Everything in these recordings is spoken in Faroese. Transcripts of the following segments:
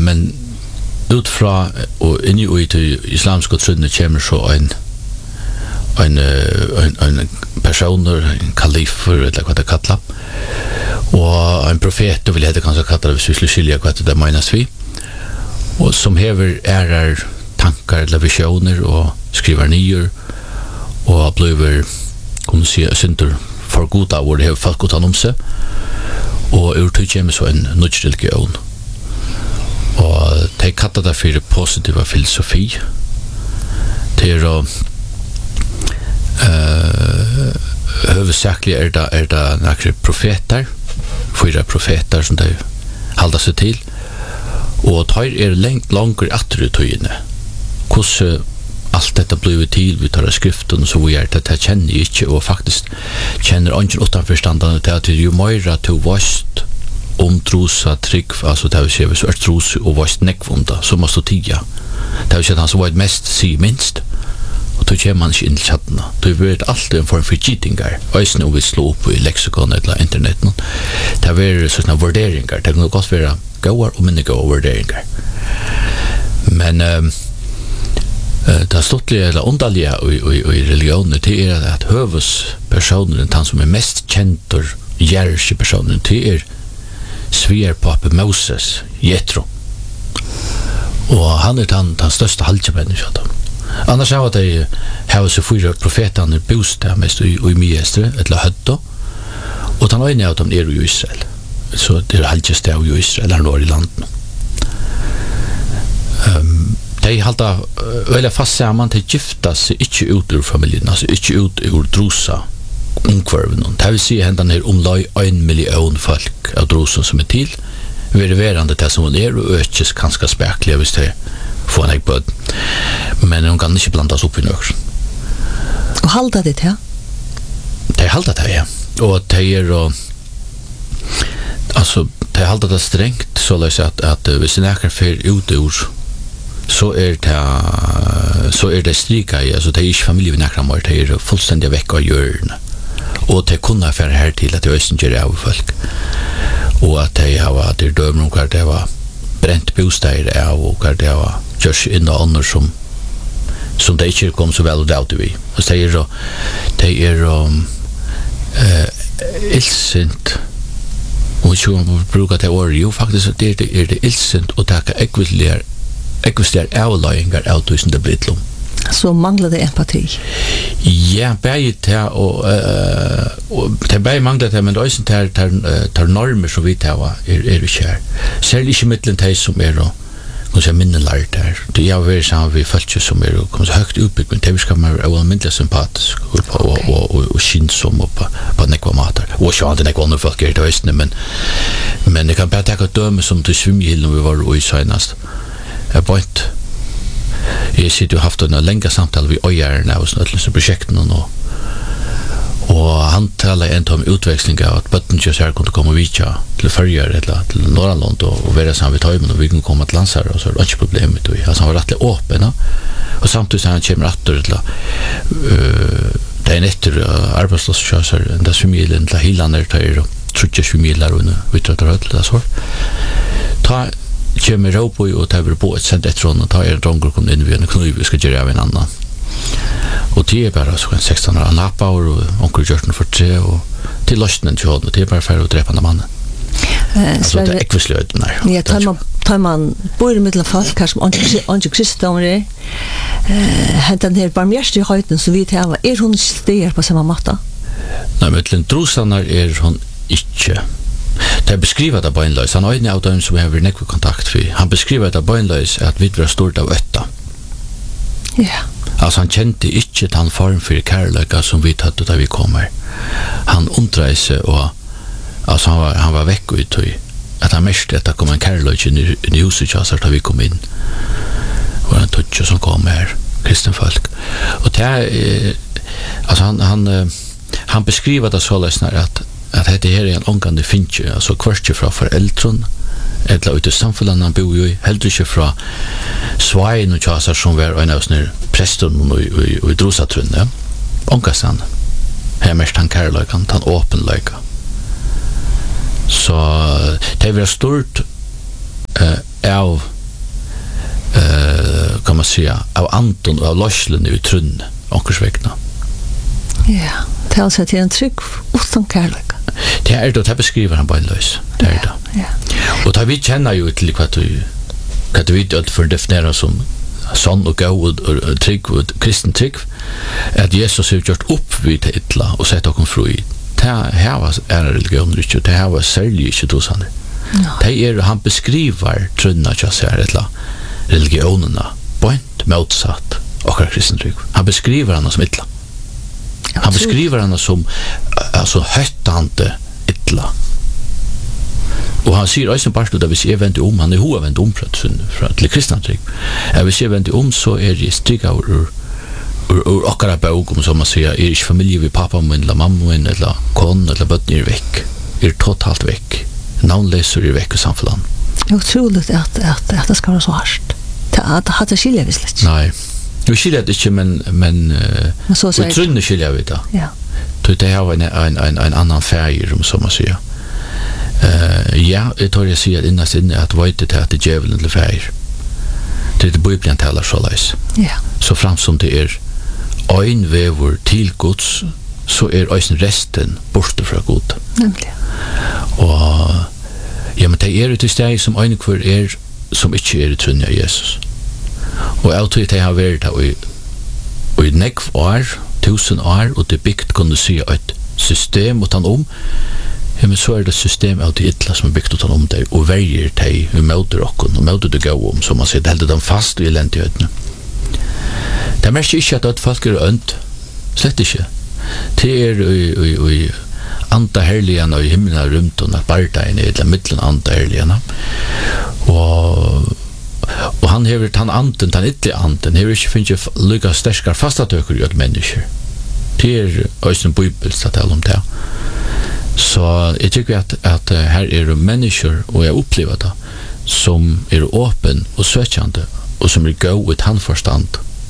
men utfra och in i det islamska trunnet kommer så en personer, en kalif eller vad det kallar, och en profet, vill det kanske kalla det, hvis vi skulle skilja vad det menas vi, och som hever tankar eller visioner och skriver nyer och blir kunna se synder för goda ord har fått gott om sig och urtrycker så en nudge religion och de kallar det för positiva filosofi till huvudsakligen det några profeter, 4 profeter som de håller sig till och tar långt attributene hur allt detta blir till vi tar skriften så vi det känner inte och faktiskt känner inte utanförståndande till att ju mer till vast trosa trygg alltså det vill säga så tros och vast nekvunda så måste tiga det vill säga han så var mest si minst och då kommer man inte in i chatten då blir alltid en form för cheatingar och nu vi slår upp i lexikon eller internet det är sådana värderingar det kan gott vara goda och mindre goda värderingar men det ståttliga eller underliga i religionen det är att huvudpersonen han som är mest känd och järske personen det svärpappa Moses Jethro och han den största halvmänniskan annars har det här så 4 profeterna bostad mest i Miestre eller Höddo och han har ju av dem i Israel så det är halvst i Israel eller norr i landet de halta eller fast samman till gifta sig inte ut ur familjen alltså inte ut ur drusa omkvarven det vill säga händan här omlag 1 miljon folk av drusa som är till ververande det som är och ökes ganska späckliga visst det får en bud men de kan inte blandas upp i något och halta det här det halta det ja och det är alltså det halta det strängt så läs att hvis näker för ut ur så är det strika i alltså det är inte familjen näkra mer det är fullständigt väck av jorden och det kunde för här till att det inte är av folk och att det har det dömer om det var bränt bostäder av och det var just in och annor som det inte kom så väl ut av vi och det är ilsint och så brukar det vara ju faktiskt det är ilsint och ta ekvister avlöjningar av tusende blitlom. Så manglar det empati? Ja, bäget här och det bäget manglar det men det är också tar normer som vi tar är kär. Särskilt i mittlen det som är då kanske minnelärt där. Det är väl så vi följer som är och kommer så högt uppbyggt men det ska man vara mindre sympatisk och skinsom och på nekva matar. Och så hade nekva andra folk det visst men det kan bara ta ett döme som till svimhillen vi var i senast. Point. Jag sitter ju haft en längre samtal vid öjarna och sådana projekten och han talar en om utväxling av att bötten just här kunde komma vidja till Färjör eller till Norrland och vara samman vid Tajmen och vi kan komma till Lansar och så är det inte problemet alltså han var rättligt öppen och samtidigt så han kommer att det är en efter arbetslöskösar där familjen till Hillander tar och trutja familjer och vittrötter och det så ta kommer råp och tar på ett sätt efteråt och tar en dronker kom in vid en kniv vi ska göra av en annan och det är bara så en 16-årig Napa och onkel Jörgen 43 och till lösningen till honom det är bara för att dräpa den mannen så det är ekvislöden ja, tar man bor i middel folk kanske inte kristdomare den här barmhärtigheten så vi tar är hon styr på samma matta? Nej, men trosanar är hon inte. Det beskriver det beinleis. Han har en av dem som har nekve kontakt för. Han beskriver det beinleis att vi var stort av ötta. Ja. Alltså han kände inte den form för kärleka som vi hade där vi kommer. Han undrar sig och alltså han var väck ut att han märkte att det kom en kärlek i huset där vi kom in. Och en touch som kom här, kristen folk. Och det är alltså han beskriver det så läsnar att det här är en omgående finche, alltså kvartje fra foreldren, eller ut i samfunnet han bor i, heller ikke fra Svein og Kjasar som var en av sånne presten og i drosatrunnet. Omgastan. Her mest han kærløykan, han åpenløyka. Så det var stort av säga, av anton och av losslen i trunn, onkersvägna. Ja, det är alltså till en trygg utan kärlek. Det är det, det beskriver han beinlös. Det är det. Ja. Och då vi känner ju till vad du vet för definiera som sån och god och trygg och kristen trygg, att Jesus har gjort upp vid det ytla och sett oss fri. Det här var religioner inte, det här var särskilt inte trosande. Det han beskriver trunna religionerna point motsatt och kristen trygg. Han beskriver henne som ytla. Han beskriver henne som alltså höttande ytla. Och han säger också bara att vi ser vänt om, han är hovänt om för att till kristna trygg. Vi ser vänt om så är det stycka ur akkara bok, som man säger, är inte familj vid pappa min, eller mamma min, eller kon, eller bötten är väck. Är totalt väck. Navnlöser är väck i samfunnet. Det är otroligt att det ska vara så harskt. Att det skiljer vi slätt. Nej. Vi skiljer det inte, men vi trunner skiljer vi det. Ja. Det här var en annan färg, som man säger. Ja, jag tror jag säger innast inne att vet det att det är djävulen till färg. Det är det Bibeln talar så läs. Ja. Så fram som det är ein väver till Guds, så är resten borta från Gud. Nämligen. Og ja, men det er til steg som ein kvar som ikke er i trunn av Jesus. Og jeg tror det har vært i nekv år, 1000 år, og det byggt kunne si et system utan ja, men så er det system av det ytla som er byggt utan det, og verger det, vi møter okken, og møter det gå som man sier, det heldur dem fast i elendigheten. Det merker ikke at folk er ønt, slett ikke. Det er i anta herligana i himmelna runt och bardain i mitten anta herligana. Och han hever han anten, han inte anten, hever inte finns lika starka fastatöker i ett människor. Det är också en bibel så att om det. Så jag tycker att här är det människor, och jag upplever det, som är öppen och sökande och som är gå ett handförstand,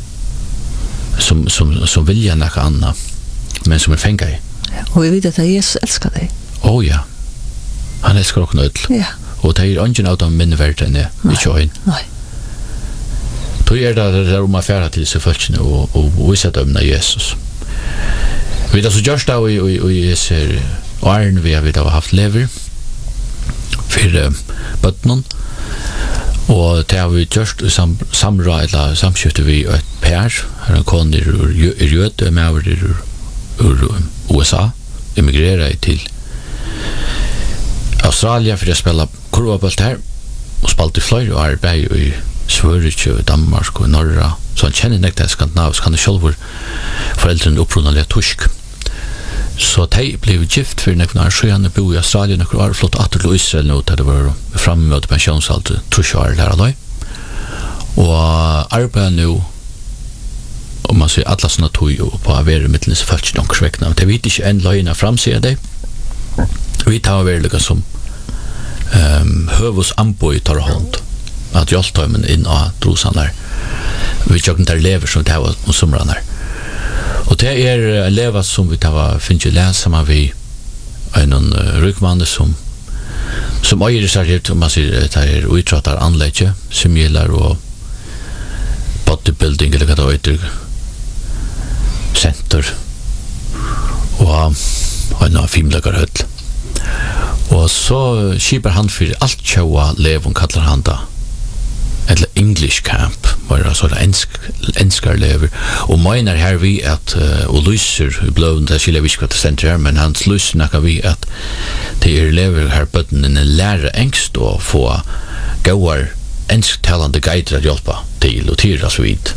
som vill gärna något annat, men som är fänga i. Och vi vet att Jesus älskar dig. Ja. Han älskar också nödl. Ja. Och det är ingen av dem minnevärd än det. Nej. Då är det där om affärer till sig följande och vissa dömna Jesus. Vi har så gjort det och ser åren vi har haft lever för bötnen. Och det har vi gjort samra eller samskifte vi ett pär. Här en kon i Röde med ur USA, emigrerade till Australien för att spela kurvabölt här och spalt i flera och arbete i Sverige och Danmark och norra, så han känner näkt det skandinavisk, han är själv föräldrarna upprunaliga tysk. Så de blev gift för näkna sjöarna, bo i Australien och var flott att till Israel nu, där det var framme med pensionsalter, tror jag där alla. Och arbetar nu om man ser alla såna tog på att vara mittens falsk onkersväckna. Det vet inte en lögna framsäger det. Vi tar väl som hövus amboi tar hand att hjälpa dem in och trosanar. Vi jag inte lever som det var om somrarna. Och det är leva som vi tar finns ju läsa man vi en rykman som öjer sig ut om man ser det här utrottar anlägge som gillar och bodybuilding eller vad det heter center och en filmläggarhöll. Och så skipar han för allt tjoa levon kallar han da. Eller English camp, var det så enskar lever. Och menar här vi att, och lyser i blöden, det skiljer vi inte center, men han lyser näka vi att det är lever här bötten en lära ängst och få gåar ensktalande guider att hjälpa till och till så vid.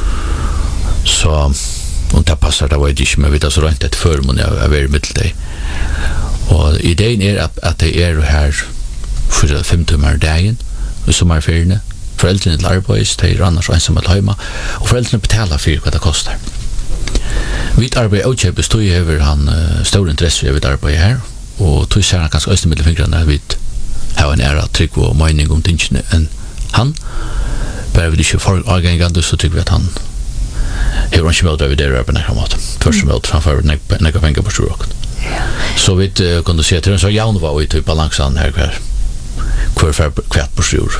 Så och det passar det var ju inte med vid så rent ett förmån jag är mitt dig. Och idén är att det är här för 5 timmar dagen och sommarferien. Föräldrarna till arbets, de är annars ensamma hemma och föräldrarna betalar för vad det kostar. Vid arbete och köp står ju över han stor intresse över arbete här och tror jag ganska öster med fingrarna vid har en ära tryck och mening om tingen än han. Bara vi inte för agangande så tycker vi att han hur han kommer över där på något mat. Först med framför några pengar på sjuråk. Så vi kunde se att det så jaun var ute i balansen här kvar. Kvar på sjur.